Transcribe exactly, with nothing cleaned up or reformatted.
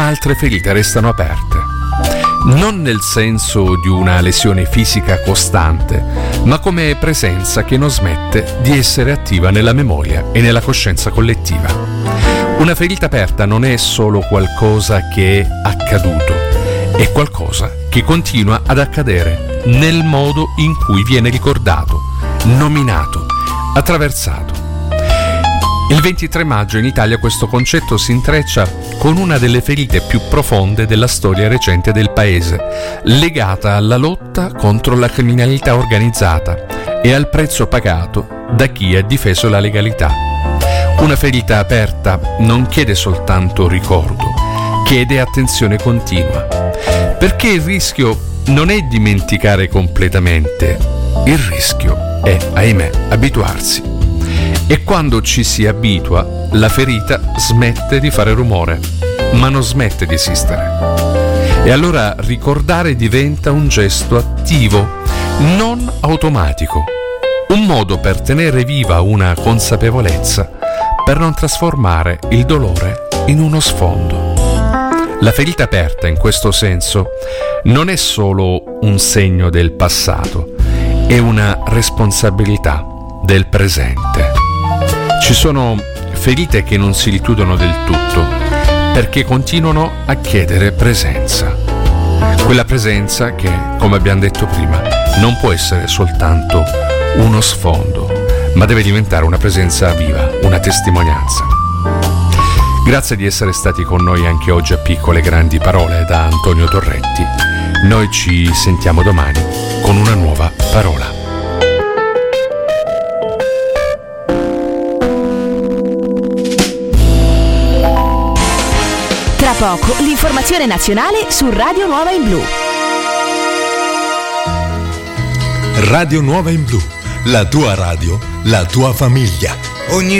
ma altre ferite restano aperte. Non nel senso di una lesione fisica costante, ma come presenza che non smette di essere attiva nella memoria e nella coscienza collettiva. Una ferita aperta non è solo qualcosa che è accaduto, è qualcosa che continua ad accadere nel modo in cui viene ricordato, nominato, attraversato. Il ventitré maggio in Italia questo concetto si intreccia con una delle ferite più profonde della storia recente del paese, legata alla lotta contro la criminalità organizzata e al prezzo pagato da chi ha difeso la legalità. Una ferita aperta non chiede soltanto ricordo, chiede attenzione continua, perché il rischio non è dimenticare completamente, il rischio è, ahimè, abituarsi. E quando ci si abitua, la ferita smette di fare rumore, ma non smette di esistere. E allora ricordare diventa un gesto attivo, non automatico, un modo per tenere viva una consapevolezza, per non trasformare il dolore in uno sfondo. La ferita aperta, in questo senso, non è solo un segno del passato, è una responsabilità del presente. Ci sono ferite che non si richiudono del tutto, perché continuano a chiedere presenza. Quella presenza che, come abbiamo detto prima, non può essere soltanto uno sfondo, ma deve diventare una presenza viva, una testimonianza. Grazie di essere stati con noi anche oggi a Piccole e Grandi Parole da Antonio Torretti. Noi ci sentiamo domani con una nuova parola. Tra poco l'informazione nazionale su Radio Nuova in Blu. Radio Nuova in Blu, la tua radio, la tua famiglia. Ogni